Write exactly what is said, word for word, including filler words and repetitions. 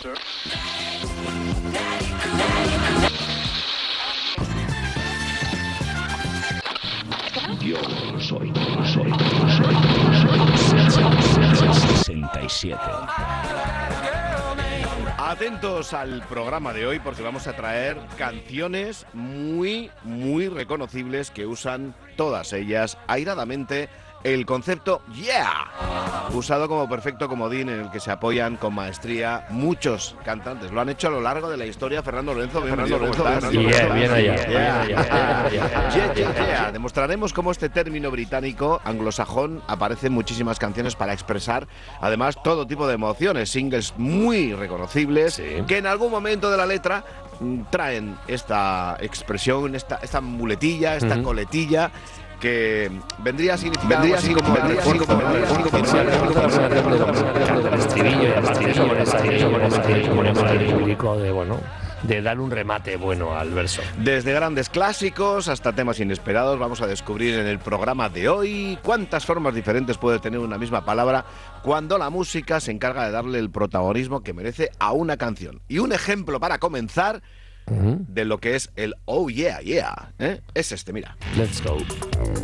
Yo soy, soy, soy, soy sesenta y siete. Atentos al programa de hoy porque vamos a traer canciones muy, muy reconocibles que usan todas ellas airadamente el concepto Yeah, usado como perfecto comodín en el que se apoyan con maestría muchos cantantes. Lo han hecho a lo largo de la historia. Fernando Lorenzo, Fernando Lorenzo, yeah, bien allá. Yeah, yeah, yeah, yeah, yeah, yeah. Demostraremos cómo este término británico anglosajón aparece en muchísimas canciones para expresar, además, todo tipo de emociones. Singles muy reconocibles, sí, que en algún momento de la letra traen esta expresión, esta, esta muletilla, esta uh-huh. coletilla, que vendría a significar vendría así como el recuerdo del estribillo, y además de eso ponemos al público de, bueno, de dar un remate bueno al verso. Desde grandes clásicos hasta temas inesperados, vamos a descubrir en el programa de hoy cuántas formas diferentes puede tener una misma palabra cuando la música se encarga de darle el protagonismo que merece a una canción. Y un ejemplo para comenzar uh-huh. de lo que es el oh yeah, yeah, ¿eh? Es este, mira. Let's go.